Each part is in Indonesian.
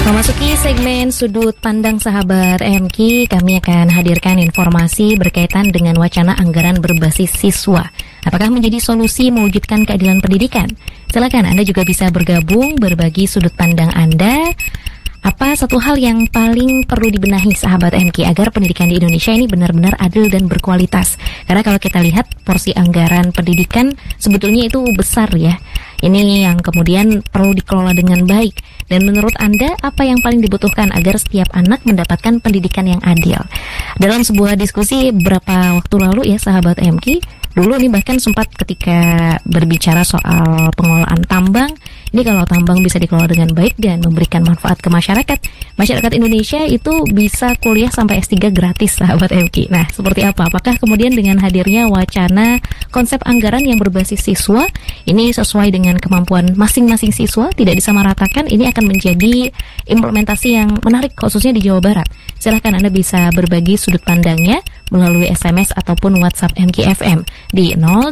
Memasuki segmen sudut pandang sahabat MQ, kami akan hadirkan informasi berkaitan dengan wacana anggaran berbasis siswa. Apakah menjadi solusi mewujudkan keadilan pendidikan? Silakan Anda juga bisa bergabung, berbagi sudut pandang Anda. Apa satu hal yang paling perlu dibenahi sahabat MQ agar pendidikan di Indonesia ini benar-benar adil dan berkualitas? Karena kalau kita lihat porsi anggaran pendidikan sebetulnya itu besar ya. Ini yang kemudian perlu dikelola dengan baik. Dan menurut Anda, apa yang paling dibutuhkan agar setiap anak mendapatkan pendidikan yang adil? Dalam sebuah diskusi beberapa waktu lalu ya sahabat MQ, dulu nih bahkan sempat ketika berbicara soal pengelolaan tambang, ini kalau tambang bisa dikelola dengan baik dan memberikan manfaat ke masyarakat Indonesia itu bisa kuliah sampai S3 gratis sahabat MQ. Nah, seperti apa? Apakah kemudian dengan hadirnya wacana konsep anggaran yang berbasis siswa, ini sesuai dengan kemampuan masing-masing siswa, tidak disamaratakan, ini akan menjadi implementasi yang menarik khususnya di Jawa Barat? Silahkan Anda bisa berbagi sudut pandangnya melalui SMS ataupun WhatsApp MQ FM di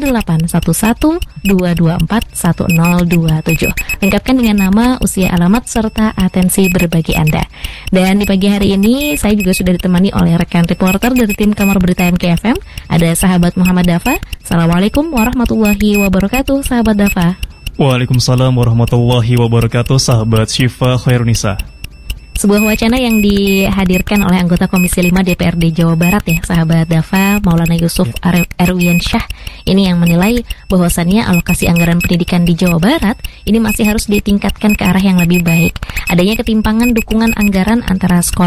0811-224-1027. Lengkapkan dengan nama, usia, alamat, serta atensi berbagi Anda. Dan di pagi hari ini saya juga sudah ditemani oleh rekan reporter dari tim Kamar Berita MQ FM. Ada sahabat Muhammad Dafa. Assalamualaikum warahmatullahi wabarakatuh, sahabat Dafa. Waalaikumsalam warahmatullahi wabarakatuh, sahabat Syifa Khairunisa. Sebuah wacana yang dihadirkan oleh anggota Komisi 5 DPRD Jawa Barat ya, sahabat Dafa, Maulana Yusuf Erwiansyah, ini yang menilai bahwasannya alokasi anggaran pendidikan di Jawa Barat ini masih harus ditingkatkan ke arah yang lebih baik. Adanya ketimpangan dukungan anggaran antara sekolah